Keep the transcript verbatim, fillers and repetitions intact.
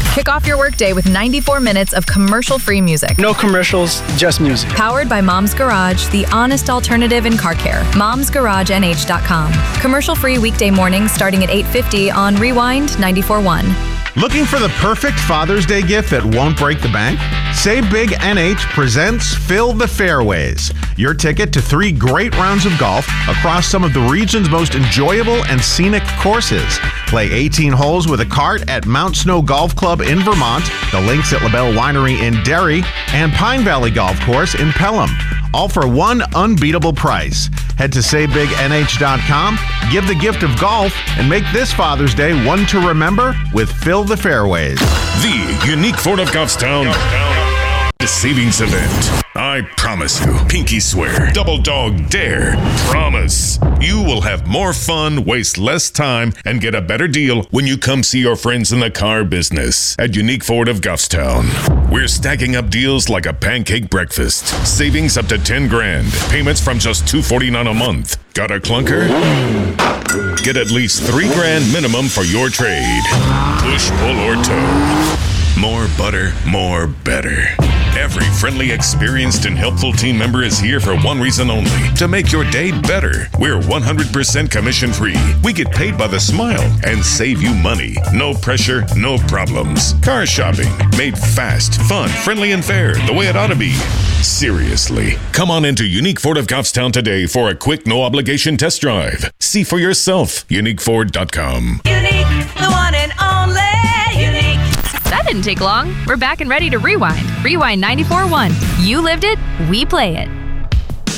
Kick off your workday with ninety-four minutes of commercial-free music. No commercials, just music. Powered by Mom's Garage, the honest alternative in car care. moms garage n h dot com. Commercial-free weekday mornings starting at eight fifty on Rewind ninety-four point one. Looking for the perfect Father's Day gift that won't break the bank? Save Big N H presents Fill the Fairways, your ticket to three great rounds of golf across some of the region's most enjoyable and scenic courses. Play eighteen holes with a cart at Mount Snow Golf Club in Vermont, the links at LaBelle Winery in Derry, and Pine Valley Golf Course in Pelham. All for one unbeatable price. Head to save big n h dot com, give the gift of golf, and make this Father's Day one to remember with Fill the Fairways. The unique Ford of Goffstown savings event. I promise you, pinky swear, double dog dare, promise. You will have more fun, waste less time, and get a better deal when you come see your friends in the car business at Unique Ford of Goffstown. We're stacking up deals like a pancake breakfast. Savings up to ten grand. Payments from just two forty-nine a month. Got a clunker? Get at least three grand minimum for your trade. Push, pull, or tow. More butter, more better. Every friendly, experienced, and helpful team member is here for one reason only, to make your day better. We're one hundred percent commission-free. We get paid by the smile and save you money. No pressure, no problems. Car shopping, made fast, fun, friendly, and fair, the way it ought to be. Seriously. Come on into Unique Ford of Goffstown today for a quick, no-obligation test drive. See for yourself. unique ford dot com. Unique, the one and only Unique. That didn't take long. We're back and ready to rewind. Rewind ninety-four point one. You lived it, we play it.